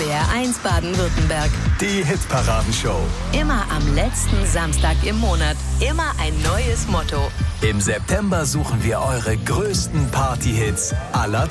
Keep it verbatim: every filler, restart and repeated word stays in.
W R eins Baden-Württemberg. Die Hitparadenshow. Immer am letzten Samstag im Monat. Immer ein neues Motto. Im September suchen wir eure größten Partyhits aller